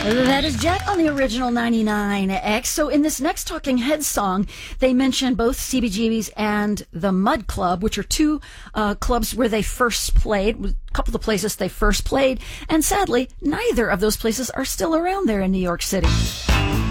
That is Jack on the original 99X. So in this next Talking Heads song, they mention both CBGB's and the Mud Club, which are two clubs where they first played, a couple of the places they first played, and sadly, neither of those places are still around there in New York City.